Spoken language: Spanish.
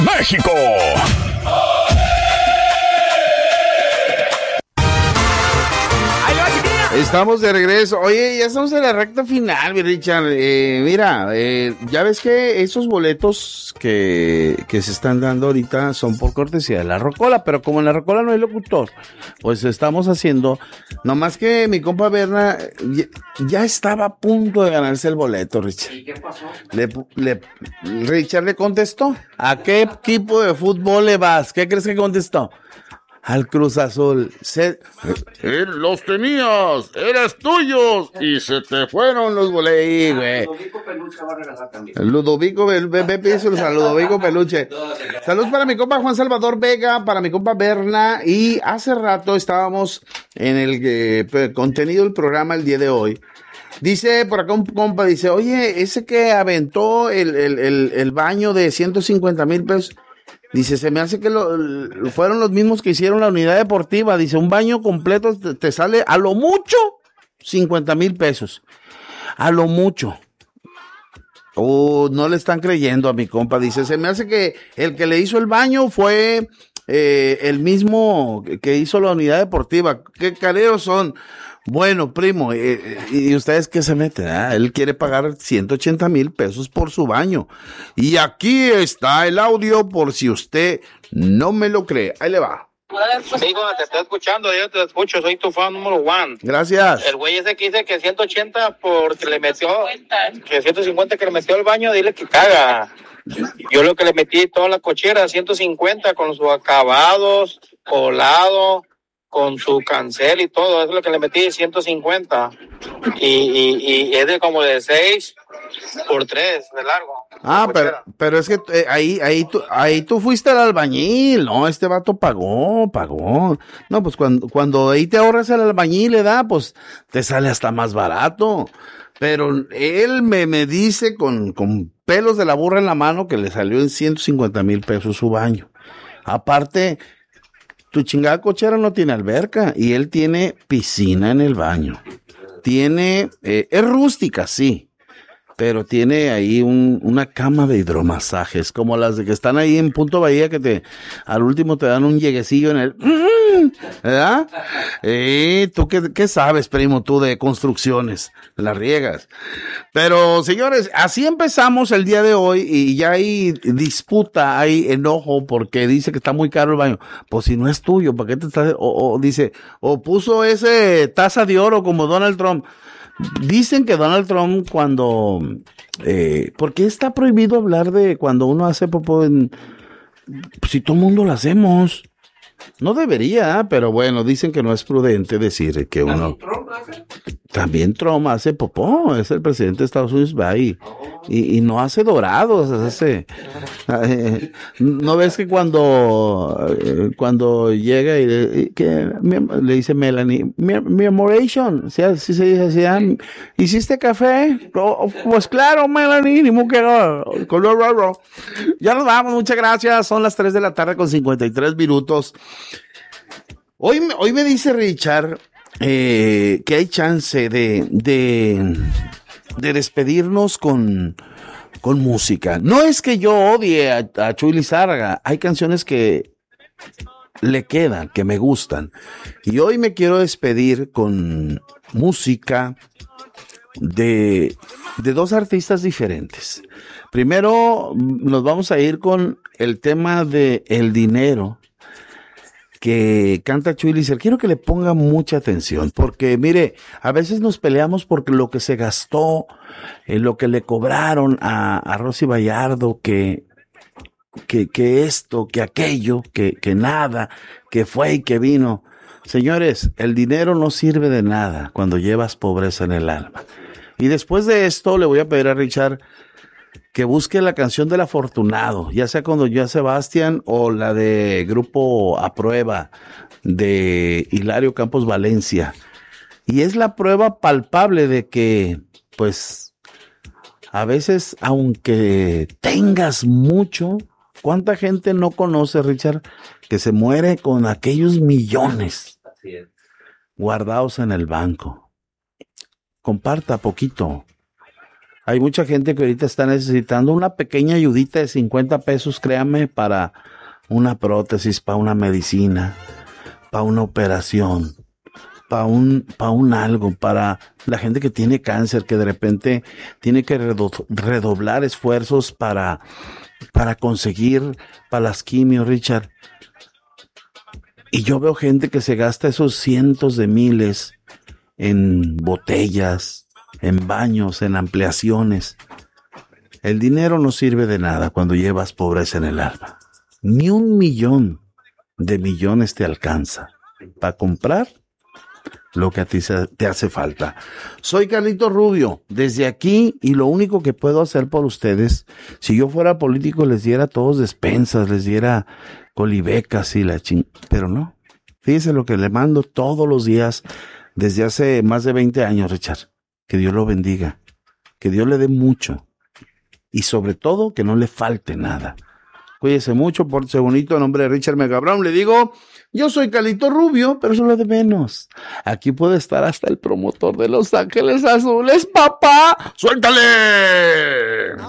México. Estamos de regreso. Oye, ya estamos en la recta final, mi Richard. Mira, ya ves que esos boletos que se están dando ahorita son por cortesía de la Rocola, pero como en la Rocola no hay locutor, pues estamos haciendo, nomás que mi compa Berna ya estaba a punto de ganarse el boleto, Richard. ¿Y qué pasó? Richard le contestó, ¿a qué equipo de fútbol le vas? ¿Qué crees que contestó? Al Cruz Azul. Los tenías, eras tuyos, y se te fueron los boletos, güey. Ludovico Peluche va a regalar también. Ludovico, Ludovico Peluche. Saludos para mi compa Juan Salvador Vega, para mi compa Berna, y hace rato estábamos en el contenido del programa el día de hoy. Dice por acá un compa, dice, oye, ese que aventó el baño de 150,000 pesos, dice, se me hace que fueron los mismos que hicieron la unidad deportiva. Dice, un baño completo te sale a lo mucho 50,000 pesos. A lo mucho. No le están creyendo a mi compa. Dice, se me hace que el que le hizo el baño fue el mismo que hizo la unidad deportiva. ¿Qué careros son? Bueno, primo, ¿y ustedes qué se meten? Él quiere pagar 180,000 pesos por su baño. Y aquí está el audio por si usted no me lo cree. Ahí le va. Amigo, te estoy escuchando, yo te escucho, soy tu fan número 1. Gracias. El güey ese que dice que 180 porque le metió, que 150 que le metió al baño, dile que caga. Yo lo que le metí toda la cochera, 150 con sus acabados, colado, con su cancel y todo, es lo que le metí, 150. Y es de como de 6 por 3 de largo. Pero es que ahí tú fuiste al albañil, no, este vato pagó. No, pues cuando ahí te ahorras el albañil, pues te sale hasta más barato. Pero él me dice con pelos de la burra en la mano que le salió en 150,000 pesos su baño. Aparte, tu chingada cochera no tiene alberca y él tiene piscina en el baño. Es rústica, sí, pero tiene ahí una cama de hidromasajes, como las de que están ahí en Punto Bahía, que al último te dan un lleguecillo en el... ¿verdad? ¿Tú qué sabes, primo, tú de construcciones? Las riegas. Pero, señores, así empezamos el día de hoy y ya hay disputa, hay enojo porque dice que está muy caro el baño. Pues si no es tuyo, ¿para qué te estás...? Dice, puso ese taza de oro como Donald Trump. Dicen que Donald Trump cuando... ¿por qué está prohibido hablar de cuando uno hace popó si todo el mundo lo hacemos? No debería, pero bueno, dicen que no es prudente decir que uno... También Trump hace popó, es el presidente de Estados Unidos, va y no hace dorados, ¿no ves que cuando llega y le dice Melanie, mi amoration, si se dice así, ¿hiciste café? Pues claro, Melanie, ni mucho que ya nos vamos, muchas gracias, son las 3 de la tarde con 53 minutos. Hoy me dice Richard que hay chance de despedirnos con música. No es que yo odie a Chuy Lizárraga, hay canciones que le quedan, que me gustan. Y hoy me quiero despedir con música de dos artistas diferentes. Primero nos vamos a ir con el tema de El Dinero, que canta Chuy Lizárraga. Quiero que le ponga mucha atención, porque mire, a veces nos peleamos por lo que se gastó, lo que le cobraron a Rosy Vallardo, que esto, que aquello, que nada, que fue y que vino. Señores, el dinero no sirve de nada cuando llevas pobreza en el alma. Y después de esto le voy a pedir a Richard que busque la canción del afortunado, ya sea con Don Joan Sebastián o la de Grupo A Prueba de Hilario Campos Valencia. Y es la prueba palpable de que, pues, a veces, aunque tengas mucho, ¿cuánta gente no conoce, Richard, que se muere con aquellos millones guardados en el banco? Comparta poquito. Hay mucha gente que ahorita está necesitando una pequeña ayudita de 50 pesos, créame, para una prótesis, para una medicina, para una operación, para un algo, para la gente que tiene cáncer, que de repente tiene que redoblar esfuerzos para conseguir, para las quimios, Richard. Y yo veo gente que se gasta esos cientos de miles en botellas, en baños, en ampliaciones. El dinero no sirve de nada cuando llevas pobreza en el alma. Ni 1,000,000 de millones te alcanza para comprar lo que a ti te hace falta. Soy Carlito Rubio, desde aquí, y lo único que puedo hacer por ustedes, si yo fuera político, les diera a todos despensas, les diera colibecas y pero no. Fíjese lo que le mando todos los días desde hace más de 20 años, Richard. Que Dios lo bendiga, que Dios le dé mucho y sobre todo que no le falte nada. Cuídese mucho, pórtese bonito. En nombre de Richard Megabrón le digo, yo soy Carlito Rubio, pero eso es lo de menos. Aquí puede estar hasta el promotor de Los Ángeles Azules, papá. ¡Suéltale!